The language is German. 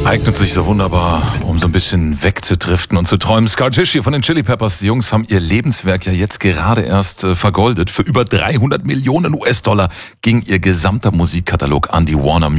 Eignet sich so wunderbar, um so ein bisschen wegzudriften und zu träumen. Scar Tisci von den Chili Peppers. Die Jungs haben ihr Lebenswerk ja jetzt gerade erst vergoldet. Für über 300 Millionen US-Dollar ging ihr gesamter Musikkatalog an die Warner